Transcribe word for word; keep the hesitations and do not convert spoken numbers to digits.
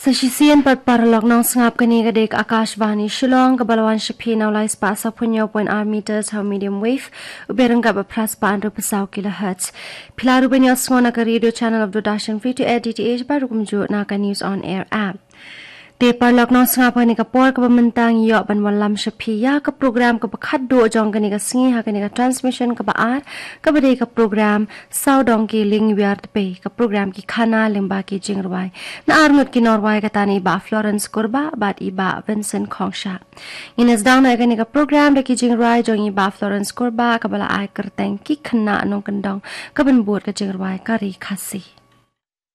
Sasisian pat paralog ng sangap kani gadik Akashvani Shillong kabalawan shipi now lies pa sa punyo point r meters how medium wave uberang gaba plus pa andro pasaw kilohertz. Pilaru banyo ngona ka radio channel of Dudashan free to air D T H baru kumju na ka news on air app. Di paralog ng sangap kani ka por kabamantang yo ban walam shipi ya ka program ka pakaddo jong kani ka singi ha kani ka transmission ka baar ka bade ka program saudong ki ling wiar pe ka program ki khana limba ki jingrwai na arngut ki norway ka tani ba Florence Kurba bat iba Vincent Kongsha ines dang na kani ka program de ki jingrwai jong iba Florence Kurba ka bala ai kerteng ki khana nong kendong ka ban buat ka jingrwai ka ri khasi